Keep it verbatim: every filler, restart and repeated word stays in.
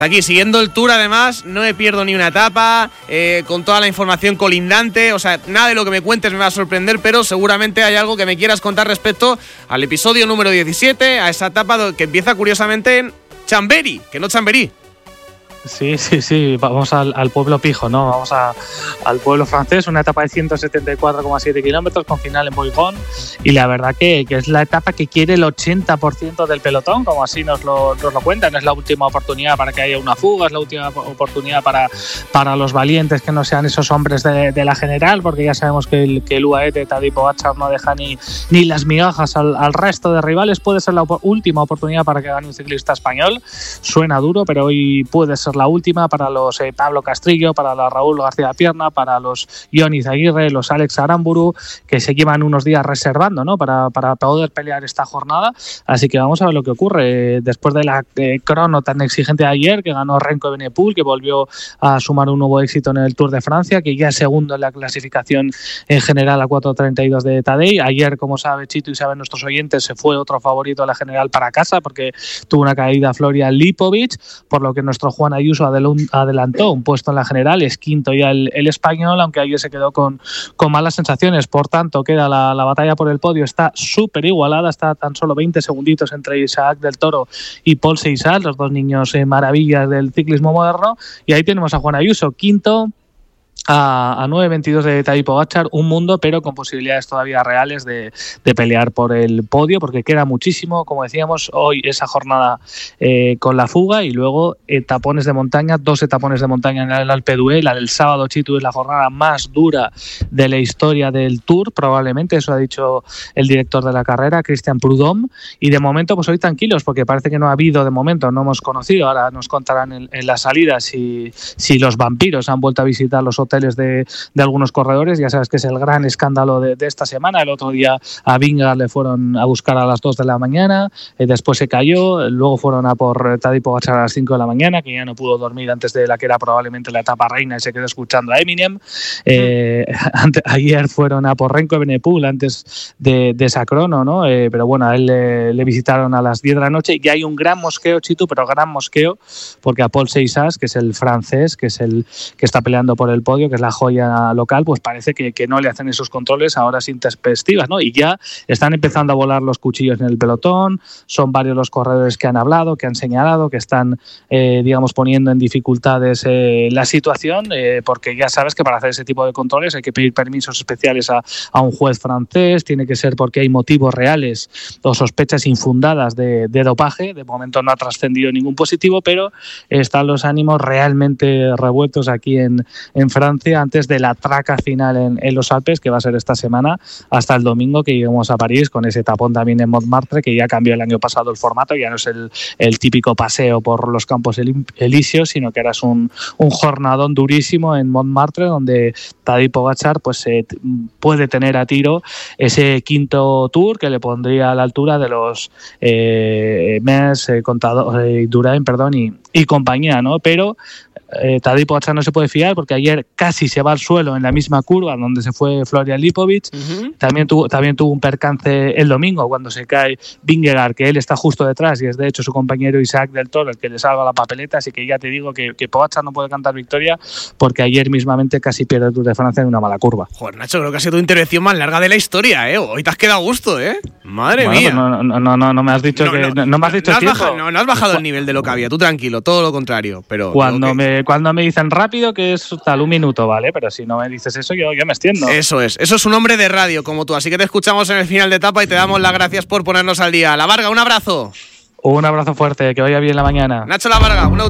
Aquí, siguiendo el Tour, además, no me pierdo ni una etapa, eh, con toda la información colindante, o sea, nada de lo que me cuentes me va a sorprender, pero seguramente hay algo que me quieras contar respecto al episodio número diecisiete, a esa etapa que empieza curiosamente en Chambéry, que no Chamberí. Sí, sí, sí, vamos al, al pueblo pijo, ¿no? Vamos a, al pueblo francés, una etapa de ciento setenta y cuatro coma siete kilómetros con final en Boigón, y la verdad que, que es la etapa que quiere el ochenta por ciento del pelotón, como así nos lo, nos lo cuentan. Es la última oportunidad para que haya una fuga, es la última oportunidad para, para los valientes que no sean esos hombres de, de la general, porque ya sabemos que el, que el U A E de Tadej Pogačar no deja ni, ni las migajas al, al resto de rivales. Puede ser la op- última oportunidad para que gane un ciclista español, suena duro, pero hoy puede ser la última para los eh, Pablo Castrillo, para la Raúl García Pierna, para los Ionis Aguirre, los Alex Aramburu, que se llevan unos días reservando, ¿no? para, para poder pelear esta jornada. Así que vamos a ver lo que ocurre. Después de la eh, crono tan exigente de ayer, que ganó Renko Evenepoel, que volvió a sumar un nuevo éxito en el Tour de Francia, que ya es segundo en la clasificación en general a cuatro treinta y dos de Tadej. Ayer, como sabe Chito y saben nuestros oyentes, se fue otro favorito de la general para casa, porque tuvo una caída Florian Lipovic, por lo que nuestro Juan Ayuso adelantó un puesto en la general, es quinto ya el, el español, aunque ayer se quedó con, con malas sensaciones. Por tanto, queda la, la batalla por el podio, está súper igualada, está tan solo veinte segunditos entre Isaac del Toro y Paul Seissal, los dos niños eh, maravillas del ciclismo moderno, y ahí tenemos a Juan Ayuso, quinto, a, a nueve veintidós de Tadej Pogačar, un mundo, pero con posibilidades todavía reales de, de pelear por el podio, porque queda muchísimo, como decíamos, hoy esa jornada eh, con la fuga, y luego etapones de montaña, dos etapones de montaña en el Alpe d'Huez. La del sábado, Chitu, es la jornada más dura de la historia del Tour, probablemente, eso ha dicho el director de la carrera, Christian Prudhomme, y de momento pues hoy tranquilos, porque parece que no ha habido, de momento no hemos conocido, ahora nos contarán en, en la salida si, si los vampiros han vuelto a visitar los hoteles De, de algunos corredores. Ya sabes que es el gran escándalo de, de esta semana. El otro día a Vingegaard le fueron a buscar a las dos de la mañana, eh, después se cayó, luego fueron a por Tadej Pogačar a las cinco de la mañana, que ya no pudo dormir antes de la que era probablemente la etapa reina, y se quedó escuchando a Eminem. Eh, ante, ayer fueron a por Renko Evenepoel antes de, de esa crono, ¿no? Eh, pero bueno, a él le, le visitaron a las diez de la noche, y hay un gran mosqueo, Chitu, pero gran mosqueo, porque a Paul Seissal, que es el francés, que es el que está peleando por el podio, que es la joya local, pues parece que, que no le hacen esos controles a horas intempestivas, ¿no? Y ya están empezando a volar los cuchillos en el pelotón. Son varios los corredores que han hablado, que han señalado, que están, eh, digamos, poniendo en dificultades eh, la situación, eh, porque ya sabes que para hacer ese tipo de controles hay que pedir permisos especiales a, a un juez francés, tiene que ser porque hay motivos reales o sospechas infundadas de, de dopaje. De momento no ha trascendido ningún positivo, pero están los ánimos realmente revueltos aquí en, en Francia, antes de la traca final en, en los Alpes, que va a ser esta semana hasta el domingo, que lleguemos a París, con ese tapón también en Montmartre, que ya cambió el año pasado el formato, ya no es el, el típico paseo por los Campos Elíseos, sino que ahora es un, un jornadón durísimo en Montmartre, donde Tadej Pogačar pues, eh, puede tener a tiro ese quinto Tour, que le pondría a la altura de los eh, Mes, eh, Contador, eh, Durain, perdón, y, y compañía, ¿no? Pero Eh, Tadej Pogačar no se puede fiar, porque ayer casi se va al suelo en la misma curva donde se fue Florian Lipovic. Uh-huh. También tuvo, también tuvo un percance el domingo cuando se cae Vingegaard, que él está justo detrás y es de hecho su compañero Isaac del Toro el que le salva la papeleta. Así que ya te digo que, que Pogačar no puede cantar victoria, porque ayer mismamente casi pierde el Tour de Francia en una mala curva. Joder, Nacho, creo que ha sido tu intervención más larga de la historia, ¿eh? Hoy te has quedado a gusto, ¿eh? Madre bueno, mía. Pues no, no, no, no, no me has dicho no, que no, no me has dicho no, tiempo. Has bajado, no, no has bajado el nivel de lo que había, tú tranquilo, todo lo contrario. Pero cuando que... me cuando me dicen rápido, que es tal un minuto, ¿vale? Pero si no me dices eso, yo, yo me extiendo. Eso es, eso es un hombre de radio como tú, así que te escuchamos en el final de etapa y te damos las gracias por ponernos al día. La Varga, un abrazo. Un abrazo fuerte, que vaya bien la mañana. Nacho La Varga, un